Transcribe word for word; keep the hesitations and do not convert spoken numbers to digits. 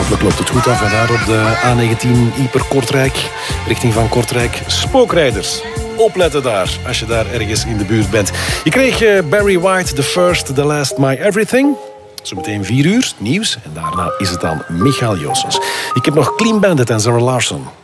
Hopelijk loopt het goed af en daar op de A negentien Ieper Kortrijk, richting van Kortrijk. Spookrijders. Opletten daar, als je daar ergens in de buurt bent. Je kreeg uh, Barry White, The First, The Last, My Everything. Zometeen vier uur, nieuws. En daarna is het aan Michael Joossens. Ik heb nog Clean Bandit en Zara Larsson.